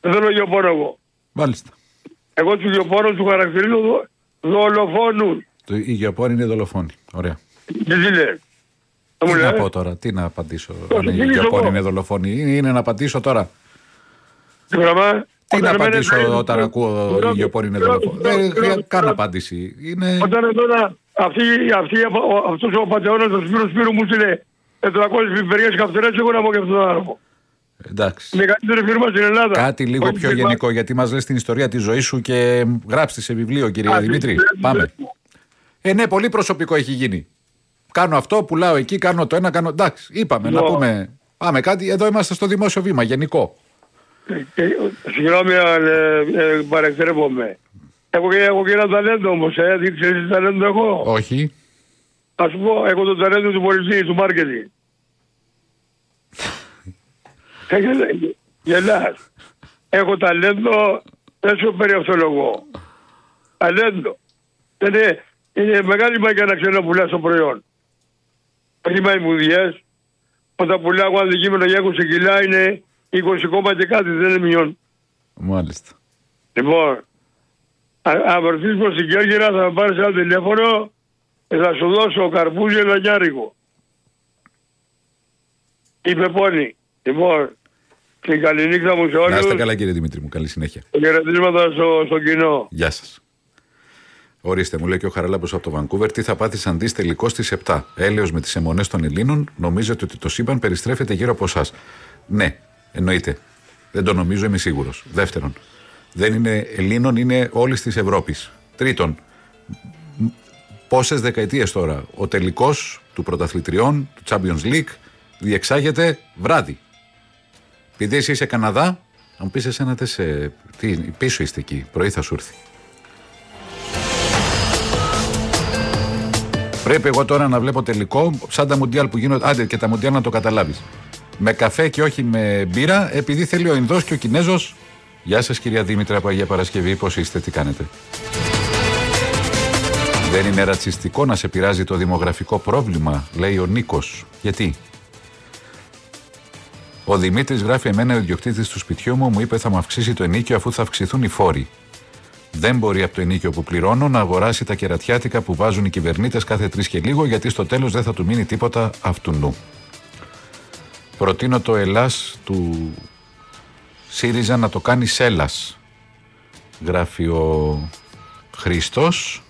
Δεν θέλω γεωπόνο εγώ. Μάλιστα. Εγώ τους γεωπόνους του χαρακτηρίζω δολοφόνους. Οι γεωπόνοι είναι δολοφόνοι. Ωραία. Τι λες. Τι να πω τώρα, τι να απαντήσω. Αν οι γεωπόνοι είναι δολοφόνοι, είναι να απαντήσω τώρα. Τι να απαντήσω όταν ακούω οι γεωπόνοι είναι δολοφόνοι. Δεν κάνω απάντηση. Όταν τώρα αυτός ο πατεώνας του Σπύρου μου στείλε 400 πιπεριές καυτερές, εγώ να πω και αυτόν τον άνθρωπο. Εντάξει. Μεγαλύτερη φίρμα στην Ελλάδα. Κάτι λίγο πιο γενικό, γιατί μας λες την ιστορία της ζωής σου και γράψτε σε βιβλίο, κύριε Δημήτρη. Πάμε. Ναι, πολύ προσωπικό έχει γίνει. Κάνω αυτό, πουλάω εκεί, κάνω το ένα, κάνω. Εντάξει, είπαμε να πούμε. Πάμε κάτι, εδώ είμαστε στο δημόσιο βήμα, γενικό. Συγγνώμη, παρεκθρέπομαι. Έχω και ένα ταλέντο όμως, δεν ξέρεις τι ταλέντο έχω. Όχι. Ας σου πω, έχω το ταλέντο του πολιτή, του μάρκετινγκ. Γελάς. Έχω ταλέντο, δεν σου περιευθολογώ. Ταλέντο. Είναι μεγάλη μαγιά να ξέρω να πουλάς το προϊόν. Όχι μαϊμουδιές. Όταν πουλάω αντικείμενο για 20 κιλά είναι 20 κόμμα και κάτι, δεν είναι μειών. Μάλιστα. Λοιπόν, αν βρεθείς προς την Κέρκυρα θα με πάρεις ένα τηλέφωνο και θα σου δώσω καρπούζι λανιάρικο. Είπε πόνη. Λοιπόν, την καλή νύχτα μου σε όλους. Να είστε καλά, κύριε Δημήτρη μου, καλή συνέχεια. Χαιρετίσματα στο κοινό. Γεια σας. Ορίστε, μου λέει και ο Χαράλαμπος από το Βανκούβερ, τι θα πάθει αν δεις τελικό στις 7. Έλεος με τις αιμονές των Ελλήνων, νομίζετε ότι το σύμπαν περιστρέφεται γύρω από εσάς. Ναι, εννοείται. Δεν το νομίζω, είμαι σίγουρος. Δεύτερον, δεν είναι Ελλήνων, είναι όλης της Ευρώπης. Τρίτον, πόσες δεκαετίες τώρα ο τελικός του πρωταθλητριών, του Champions League, διεξάγεται βράδυ. Επειδή εσύ είσαι Καναδά, αν μου πεις εσένα πίσω είστε εκεί, πρωί θα σου έρθει. Πρέπει εγώ τώρα να βλέπω τελικό, σαν τα Μουντιάλ που γίνονται, άντε και τα Μουντιάλ να το καταλάβεις. Με καφέ και όχι με μπύρα, επειδή θέλει ο Ινδός και ο Κινέζος. Γεια σας, κυρία Δήμητρα από Αγία Παρασκευή, πώς είστε, τι κάνετε. Δεν είναι ρατσιστικό να σε πειράζει το δημογραφικό πρόβλημα, λέει ο Νίκος. Γιατί? Ο Δημήτρης γράφει: εμένα ο ιδιοκτήτης του σπιτιού μου είπε θα μου αυξήσει το ενοίκιο αφού θα αυξηθούν οι φόροι. Δεν μπορεί από το ενοίκιο που πληρώνω να αγοράσει τα κερατιάτικα που βάζουν οι κυβερνήτες κάθε 3 και λίγο, γιατί στο τέλος δεν θα του μείνει τίποτα αυτουνού. Προτείνω το Ελλάς του ΣΥΡΙΖΑ να το κάνει Σέλας, γράφει ο Χριστός.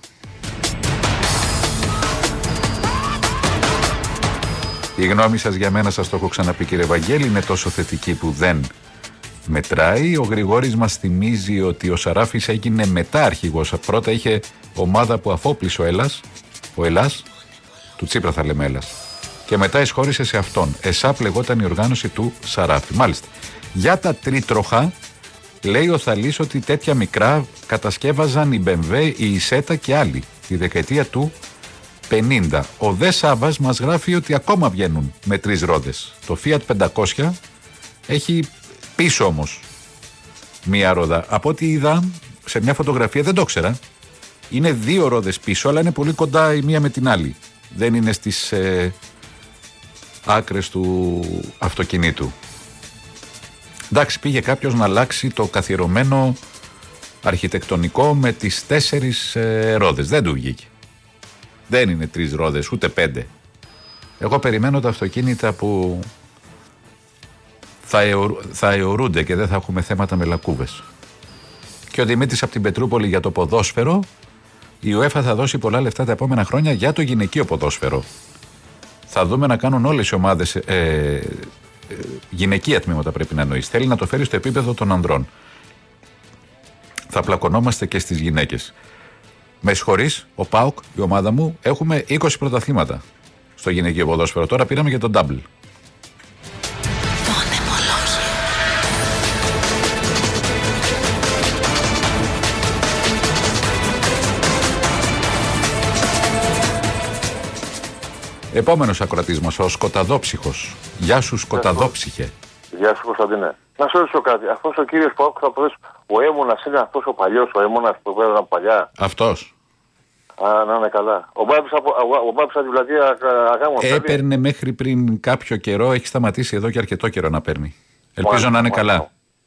Η γνώμη σας για μένα, σας το έχω ξαναπεί, κύριε Βαγγέλη, είναι τόσο θετική που δεν μετράει. Ο Γρηγόρης μας θυμίζει ότι ο Σαράφης έγινε μετά αρχηγός. Πρώτα είχε ομάδα που αφόπλησε ο Ελλάς, του Τσίπρα θα λέμε Ελλάς. Και μετά εισχώρησε σε αυτόν. ΕΣΑΠ λεγόταν η οργάνωση του Σαράφη. Μάλιστα. Για τα τρίτροχα, λέει ο Θαλής ότι τέτοια μικρά κατασκεύαζαν η BMW, η Ισέτα και άλλοι τη δεκαετία του 50. Ο Δε Σάββας μας γράφει ότι ακόμα βγαίνουν με 3 ρόδες. Το Fiat 500 έχει πίσω όμως μία ρόδα. Από ό,τι είδα σε μια φωτογραφία, δεν το ξέρα, είναι 2 ρόδες πίσω, αλλά είναι πολύ κοντά η μία με την άλλη. Δεν είναι στις άκρες του αυτοκινήτου. Εντάξει, πήγε κάποιος να αλλάξει το καθιερωμένο αρχιτεκτονικό με τις 4 ρόδες. Δεν του βγήκε. Δεν είναι 3 ρόδες, ούτε 5. Εγώ περιμένω τα αυτοκίνητα που θα αιωρούνται και δεν θα έχουμε θέματα με λακκούβες. Και ο Δημήτρης από την Πετρούπολη για το ποδόσφαιρο. Η UEFA θα δώσει πολλά λεφτά τα επόμενα χρόνια για το γυναικείο ποδόσφαιρο. Θα δούμε να κάνουν όλες οι ομάδες γυναικεία τμήματα, πρέπει να εννοείς. Θέλει να το φέρει στο επίπεδο των ανδρών. Θα πλακωνόμαστε και στις γυναίκες. Με συγχωρείς, ο ΠΑΟΚ, η ομάδα μου, έχουμε 20 πρωταθλήματα στο γυναικείο ποδόσφαιρο. Τώρα πήραμε και τον double. Επόμενος ακροατής μας, ο Σκοταδόψυχος. Γεια σου, Σκοταδόψυχε. Γεια σου, Κωνσταντίνε. Να σου ρωτήσω κάτι. Αυτός ο κύριος που άκουσα από ο Έμονας είναι αυτός ο παλιός, ο Έμονας που πέρασαν παλιά. Αυτός. Α, να είναι καλά. Ο Μπάμπης από την πλατεία Αγάμων. Έπαιρνε μέχρι πριν κάποιο καιρό, έχει σταματήσει εδώ και αρκετό καιρό να παίρνει. Ελπίζω να είναι καλά.